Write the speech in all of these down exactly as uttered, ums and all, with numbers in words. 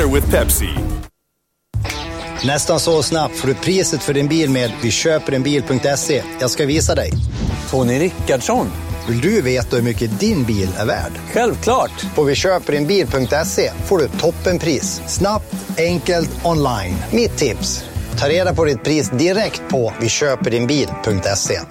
with Pepsi. Nästan så snabbt får du priset för din bil med vi köper en bil punkt se. Jag ska visa dig. Tony Rickardsson. Vill du veta hur mycket din bil är värd? Självklart. På vi köper en bil punkt se får du toppenpris. Snabbt, enkelt, online. Mitt tips. Ta reda på ditt pris direkt på vi köper din bil punkt se.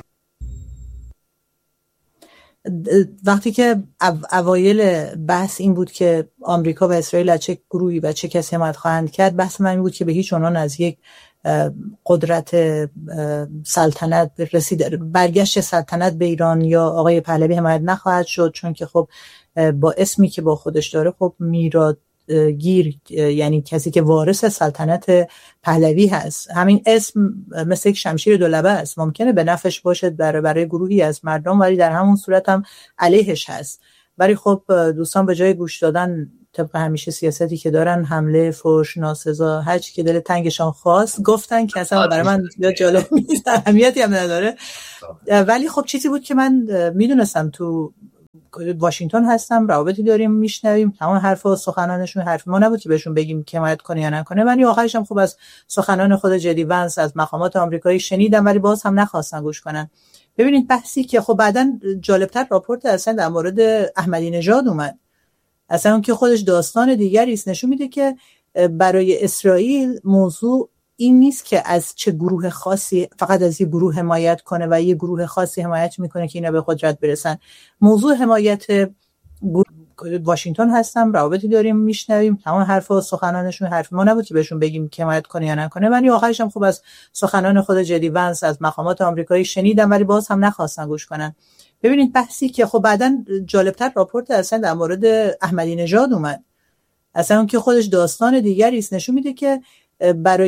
وقتی که اوایل بحث این بود که آمریکا و اسرائیل از چه گروهی و چه کسی حمایت خواهند کرد، بحث من این بود که به هیچ عنوان از یک قدرت سلطنت رسید برگشت سلطنت به ایران یا آقای پهلوی حمایت نخواهد شد، چون که خب با اسمی که با خودش داره خب میراد گیر، یعنی کسی که وارث سلطنت پهلوی هست. همین اسم مثل یک شمشیر دولبه است، ممکنه به نفعش باشه برای برای گروهی از مردم، ولی در همون صورت هم علیهش هست. ولی خب دوستان به جای گوش دادن طبق همیشه سیاستی که دارن، حمله، فحش، ناسزا، هر چی که دل تنگشان خواست گفتن که اصلا برای من زیاد جالب نیست، اهمیتی هم نداره. ولی خب چیزی بود که من میدونستم، تو واشنگتن هستم، روابطی داریم، میشنویم تمام حرف و سخنانشون، حرف ما نبود که بهشون بگیم که حمایت کنه یا نکنه. ولی آخرش هم خوب از سخنان خود جدی ونس از مقامات آمریکایی شنیدم، ولی باز هم نخواستن گوش کنن. ببینید بحثی که خب بعداً جالبتر راپورت اصلا در مورد احمدی نژاد اومد، اصلا اون که خودش داستان دیگری است، نشون میده که برای اسرائیل موضوع این نیست که از چه گروه خاصی فقط از یه گروه حمایت کنه و یه گروه خاصی حمایت میکنه که اینا به قدرت برسن. موضوع حمایت واشنگتن هستم، روابطی داریم، میشنویم تمام حرف و سخنانشون، حرف ما نبود که بهشون بگیم که حمایت کنه یا نکنه. ولی آخرش هم خوب از سخنان خود جدی ونس از مقامات آمریکایی شنیدم، ولی باز هم نخواستن گوش کنن. ببینید بحثی که خب بعداً جالبتر راپورت اصلا در مورد احمدی نژاد اومد، اصلا اون که خودش داستان دیگری است، نشون میده که برای